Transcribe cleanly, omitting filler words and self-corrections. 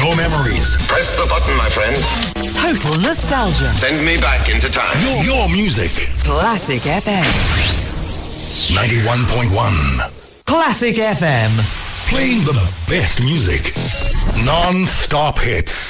your memories. Press the button, my friend. Total nostalgia. Send me back into time. Your music. Classic FM. 91.1. Classic FM. Playing the best music. Non-stop hits.